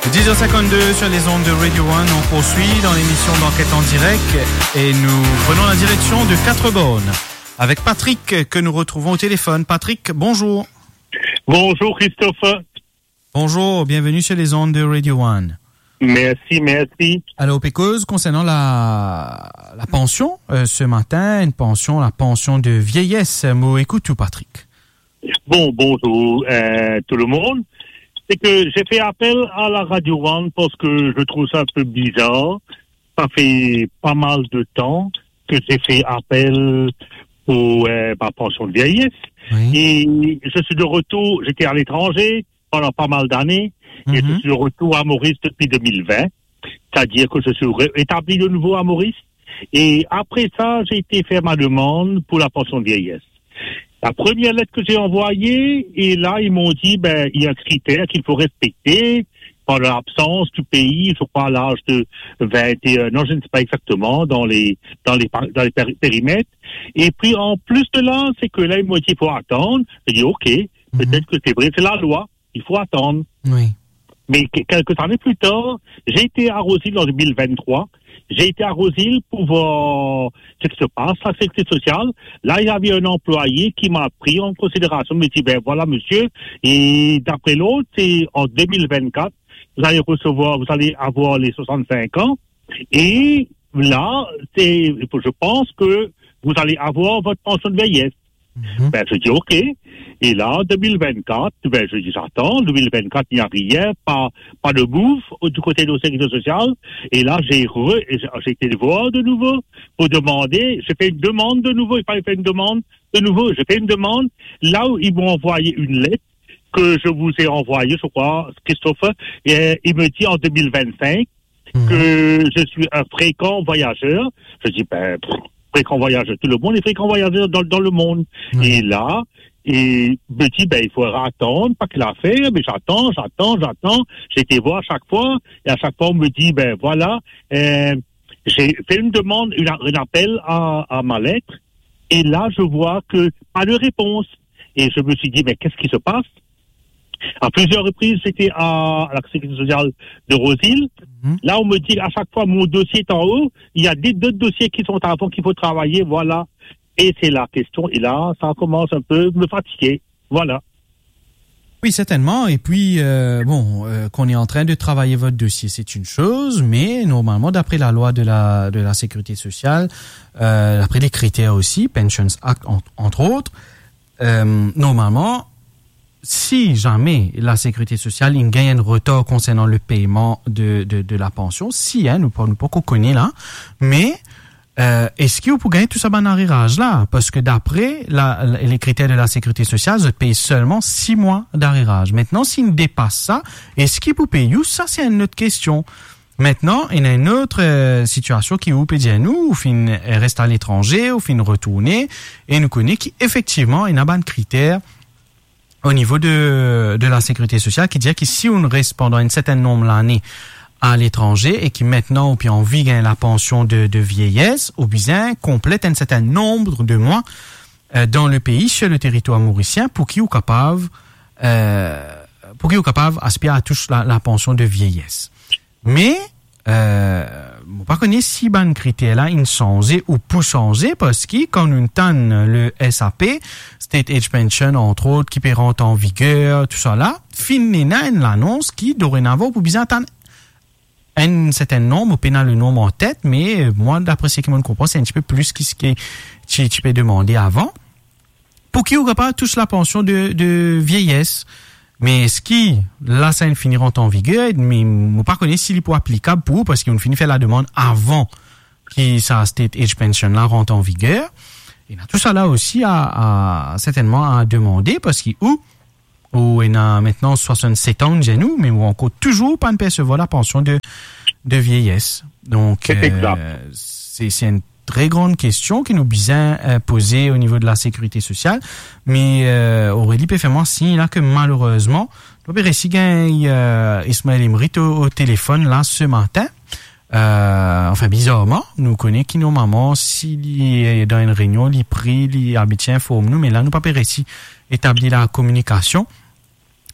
10h52 sur les ondes de Radio One. On poursuit dans l'émission d'enquête en direct et nous prenons la direction de Quatre-Bornes avec Patrick que nous retrouvons au téléphone. Patrick, bonjour. Bonjour Christophe. Bonjour, bienvenue sur les ondes de Radio One. Merci. Alors, Pécose, concernant la pension, ce matin, la pension de vieillesse. Moi, écoute tout, Patrick. Bonjour tout le monde. C'est que j'ai fait appel à la Radio One parce que je trouve ça un peu bizarre. Ça fait pas mal de temps que j'ai fait appel pour ma pension de vieillesse. Oui. Et je suis de retour, j'étais à l'étranger pendant pas mal d'années. Et je suis de retour à Maurice depuis 2020. C'est-à-dire que je suis établi de nouveau à Maurice. Et après ça, j'ai été faire ma demande pour la pension de vieillesse. La première lettre que j'ai envoyée, et là, ils m'ont dit, il y a un critère qu'il faut respecter pendant l'absence du pays, je crois à l'âge de 21 ans, je ne sais pas exactement, dans les périmètres. Et puis, en plus de là, c'est que là, ils m'ont dit, il faut attendre. J'ai dit, OK, peut-être que c'est vrai, c'est la loi, il faut attendre. Oui. Mais quelques années plus tard, j'ai été à Rosil en 2023. J'ai été à Rosil pour voir ce qui se passe, la sécurité sociale. Là, il y avait un employé qui m'a pris en considération. Il m'a dit, voilà, monsieur. Et d'après l'autre, c'est en 2024, vous allez avoir les 65 ans. Et là, je pense que vous allez avoir votre pension de vieillesse. Je dis, OK. Et là, en 2024, je dis, j'attends. 2024, il n'y a rien, pas de bouffe du côté de la sécurité sociale. Et là, j'ai été voir de nouveau pour demander. J'ai fait une demande de nouveau. Il fallait faire une demande de nouveau. J'ai fait une demande. Là où ils m'ont envoyé une lettre que je vous ai envoyée, je crois, Christophe. Et il me dit en 2025 que je suis un fréquent voyageur. Je dis, fréquent voyageur, tout le monde est fréquent voyageur dans le monde. Et là, il me dit, il faudra attendre, pas qu'il a fait, mais j'attends. J'ai été voir à chaque fois, et à chaque fois, on me dit, voilà, j'ai fait une demande, un appel à ma lettre, et là, je vois que pas de réponse. Et je me suis dit, qu'est-ce qui se passe? À plusieurs reprises, j'étais à la sécurité sociale de Rosil. Là, on me dit à chaque fois, mon dossier est en haut. Il y a d'autres dossiers qui sont avant qu'il faut travailler. Voilà. Et c'est la question. Et là, ça commence un peu à me fatiguer. Voilà. Oui, certainement. Et puis, qu'on est en train de travailler votre dossier, c'est une chose. Mais normalement, d'après la loi de la sécurité sociale, d'après les critères aussi, Pensions Act, entre autres, normalement, si jamais la sécurité sociale il gagne un retard concernant le paiement de la pension, nous pas qu'on connaît là, mais est-ce qu'il faut gagner tout ça dans l'arrérage là? Parce que d'après les critères de la sécurité sociale, je paye seulement 6 mois d'arrérage. Maintenant, s'il dépasse ça, est-ce qu'il faut payer? Ça, c'est une autre question. Maintenant, il y a une autre situation qui vous peut dire nous, ou fin reste à l'étranger, ou fin retourner, et nous connaît qu'effectivement, il y a un critère au niveau de la sécurité sociale qui dit que si on reste pendant un certain nombre d'années à l'étranger et qui maintenant puis on vit la pension de vieillesse, ou bien complète un certain nombre de mois dans le pays sur le territoire mauricien pour qui est capable aspirer à toucher la pension de vieillesse. Mais on pas connaît si ban critère là ils changé ou pour changer parce que quand on tente le SAP State Age Pension entre autres qui rentre en vigueur tout ça là finina l'annonce qui dorénavant pour bien attendre un certain nombre ou pénal le nombre en tête mais moi d'après ce que je comprends c'est un petit peu plus que ce que tu peux demander avant pour qui ou pas touche la pension de vieillesse. Mais ce qui, là, ça finira en vigueur, mais on pas connaît s'il est pas applicable pour, parce qu'on finit faire la demande avant que sa State Age Pension là rentre en vigueur. Et là, tout ça là aussi certainement à demander, parce qu'il il a maintenant 67 ans de nous, mais où encore toujours pas de percevoir la pension de vieillesse. Donc, c'est une très grande question qui nous bien posée au niveau de la sécurité sociale. Mais Aurélie peut faire moi signe là que malheureusement, on peut réussir Ismaël Emrit au téléphone là ce matin. Enfin bizarrement, nous connaît qui nos mamans s'il est dans une réunion, il prie, il habite informe nous, mais là nous pas réussi établir la communication.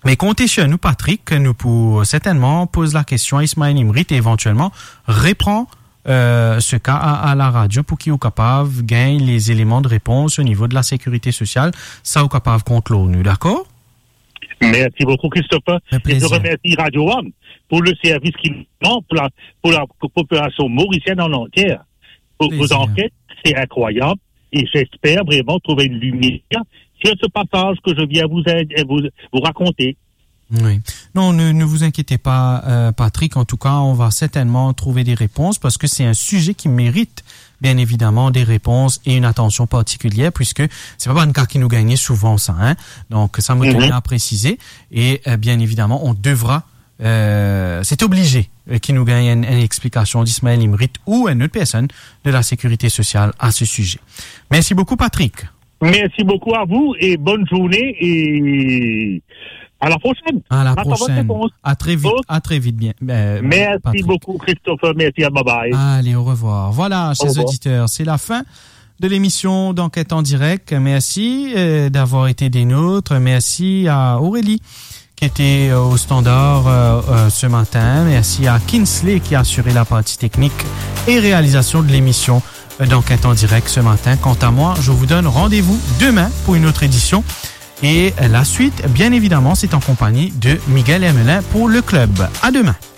Mais comptez sur nous, Patrick, que nous pour certainement poser la question à Ismaël Imrit et éventuellement répond ce cas à la radio pour qu'il soit capable de gagner les éléments de réponse au niveau de la sécurité sociale. Ça est capable contre l'ONU, d'accord? Merci beaucoup, Christopher. Et je remercie Radio One pour le service qu'ils ont pour la population mauricienne en entière. Pour vos enquêtes, c'est incroyable. Et j'espère vraiment trouver une lumière sur ce passage que je viens vous raconter. Oui. Non, ne vous inquiétez pas, Patrick. En tout cas, on va certainement trouver des réponses parce que c'est un sujet qui mérite, bien évidemment, des réponses et une attention particulière puisque c'est pas un cas qui nous gagne souvent, ça, hein. Donc, ça me tenait à préciser. Et, bien évidemment, on devra, c'est obligé qu'il nous gagne une explication d'Ismaël Imrit ou une autre personne de la sécurité sociale à ce sujet. Merci beaucoup, Patrick. Merci beaucoup à vous et bonne journée et à la prochaine. À la prochaine. À très vite bien. Merci Patrick. beaucoup, Christopher. Merci, bye bye. Allez, au revoir. Voilà, chers auditeurs, c'est la fin de l'émission d'Enquête en direct. Merci d'avoir été des nôtres. Merci à Aurélie qui était au standard ce matin. Merci à Kinsley qui a assuré la partie technique et réalisation de l'émission d'Enquête en direct ce matin. Quant à moi, je vous donne rendez-vous demain pour une autre édition. Et la suite, bien évidemment, c'est en compagnie de Miguel Hermelin pour le club. À demain.